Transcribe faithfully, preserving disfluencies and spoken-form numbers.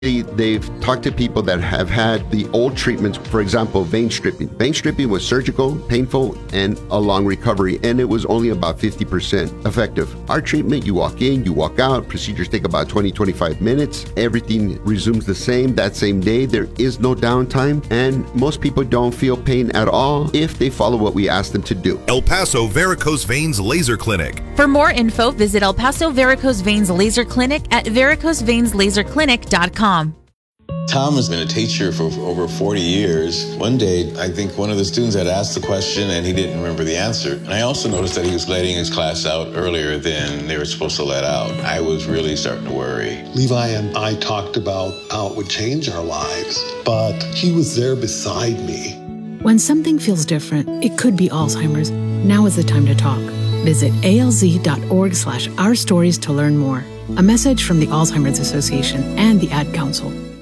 They, they've talked to people that have had the old treatments, for example, vein stripping. Vein stripping was surgical, painful, and a long recovery, and it was only about fifty percent effective. Our treatment, you walk in, you walk out, procedures take about twenty, twenty-five minutes. Everything resumes the same that same day. There is no downtime, and most people don't feel pain at all if they follow what we ask them to do. El Paso Varicose Veins Laser Clinic. For more info, visit El Paso Varicose Veins Laser Clinic at varicose veins laser clinic dot com. Tom has been a teacher for over forty years. One day, I think one of the students had asked the question and he didn't remember the answer. And I also noticed that he was letting his class out earlier than they were supposed to let out. I was really starting to worry. Levi and I talked about how it would change our lives, but he was there beside me. When something feels different, it could be Alzheimer's. Now is the time to talk. Visit alz.org slash our stories to learn more. A message from the Alzheimer's Association and the Ad Council.